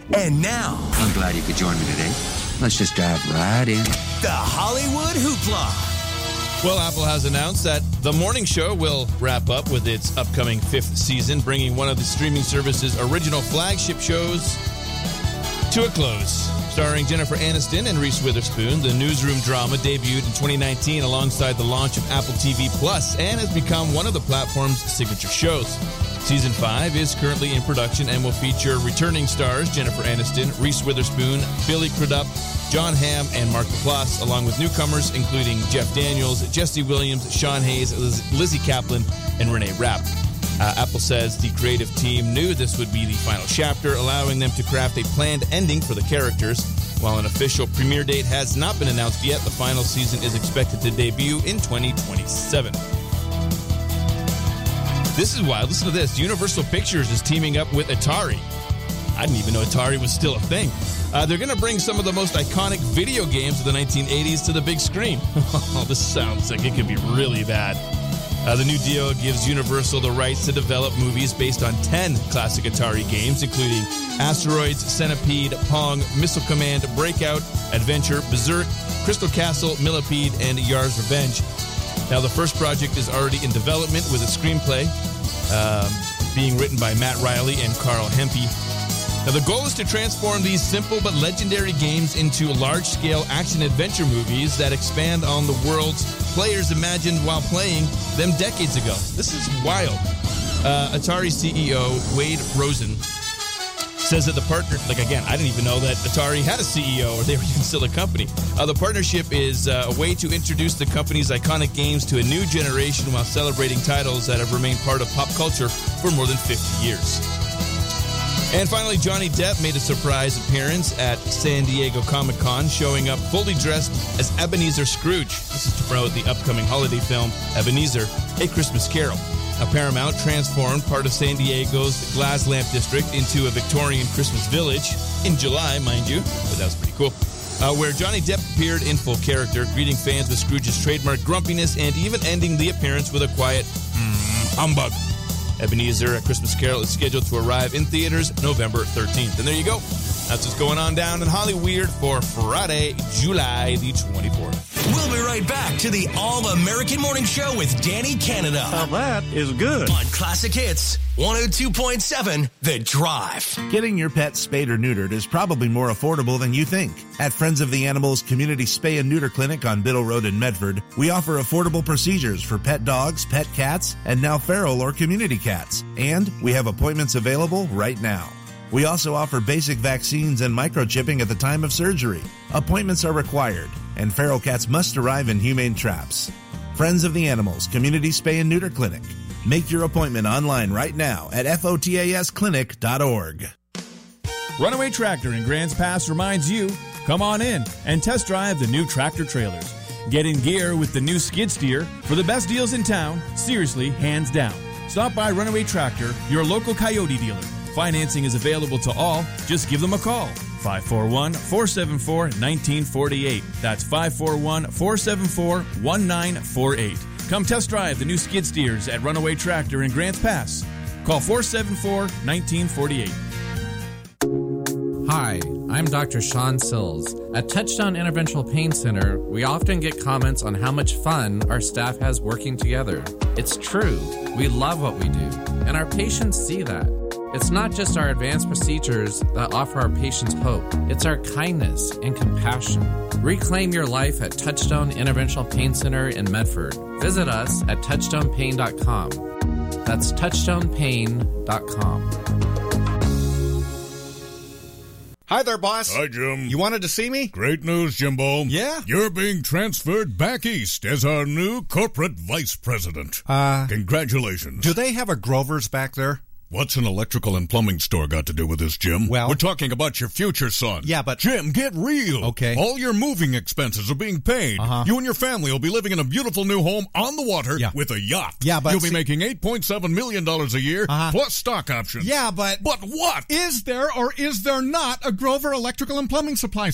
And now, I'm glad you could join me today. Let's just dive right in. the Hollywood Hoopla. Well, Apple has announced that The Morning Show will wrap up with its upcoming 5th season, bringing one of the streaming service's original flagship shows to a close. Starring Jennifer Aniston and Reese Witherspoon, the newsroom drama debuted in 2019 alongside the launch of Apple TV Plus and has become one of the platform's signature shows. Season 5 is currently in production and will feature returning stars Jennifer Aniston, Reese Witherspoon, Billy Crudup, John Hamm, and Mark Duplass, along with newcomers including Jeff Daniels, Jesse Williams, Sean Hayes, Lizzie Kaplan, and Renee Rapp. Apple says the creative team knew this would be the final chapter, allowing them to craft a planned ending for the characters. While an official premiere date has not been announced yet, the final season is expected to debut in 2027. This is wild. Listen to this. Universal Pictures is teaming up with Atari. I didn't even know Atari was still a thing. They're going to bring some of the most iconic video games of the 1980s to the big screen. Oh, this sounds like it could be really bad. The new deal gives Universal the rights to develop movies based on 10 classic Atari games, including Asteroids, Centipede, Pong, Missile Command, Breakout, Adventure, Berserk, Crystal Castle, Millipede, and Yar's Revenge. Now, the first project is already in development with a screenplay being written by Matt Riley and Carl Hempy. Now, the goal is to transform these simple but legendary games into large-scale action-adventure movies that expand on the worlds players imagined while playing them decades ago. This is wild. Atari CEO Wade Rosen says that the partner, I didn't even know that Atari had a CEO or they were even still a company. The partnership is a way to introduce the company's iconic games to a new generation while celebrating titles that have remained part of pop culture for more than 50 years. And finally, Johnny Depp made a surprise appearance at San Diego Comic-Con, showing up fully dressed as Ebenezer Scrooge. This is to promote the upcoming holiday film, Ebenezer, A Christmas Carol. Paramount transformed part of San Diego's Glass Lamp District into a Victorian Christmas village in July, mind you, but that was pretty cool, where Johnny Depp appeared in full character, greeting fans with Scrooge's trademark grumpiness and even ending the appearance with a quiet humbug. Ebenezer, A Christmas Carol is scheduled to arrive in theaters November 13th. And there you go. That's what's going on down in Hollywood for Friday, July the 24th. We'll be right back to the All-American Morning Show with Danny Canada. Now that is good. On Classic Hits, 102.7 The Drive. Getting your pet spayed or neutered is probably more affordable than you think. At Friends of the Animals Community Spay and Neuter Clinic on Biddle Road in Medford, we offer affordable procedures for pet dogs, pet cats, and now feral or community cats. And we have appointments available right now. We also offer basic vaccines and microchipping at the time of surgery. Appointments are required, and feral cats must arrive in humane traps. Friends of the Animals Community Spay and Neuter Clinic. Make your appointment online right now at fotasclinic.org. Runaway Tractor in Grants Pass reminds you, come on in and test drive the new tractor trailers. Get in gear with the new skid steer for the best deals in town, seriously, hands down. Stop by Runaway Tractor, your local Coyote dealer. Financing is available to all. Just give them a call. 541-474-1948. That's 541-474-1948. Come test drive the new skid steers at Runaway Tractor in Grants Pass. Call 474-1948. Hi, I'm Dr. Sean Sills. At Touchdown Interventional Pain Center, we often get comments on how much fun our staff has working together. It's true. We love what we do, and our patients see that. It's not just our advanced procedures that offer our patients hope. It's our kindness and compassion. Reclaim your life at Touchstone Interventional Pain Center in Medford. Visit us at touchstonepain.com. That's touchstonepain.com. Hi there, boss. Hi, Jim. You wanted to see me? Great news, Jimbo. Yeah? You're being transferred back east as our new corporate vice president. Congratulations. Do they have a Grover's back there? What's an electrical and plumbing store got to do with this, Jim? Well, we're talking about your future son. Yeah, but... Jim, get real. Okay. All your moving expenses are being paid. You and your family will be living in a beautiful new home on the water with a yacht. Yeah, but... You'll be making $8.7 million a year plus stock options. Yeah, but... But what? Is there or is there not a Grover Electrical and Plumbing Supply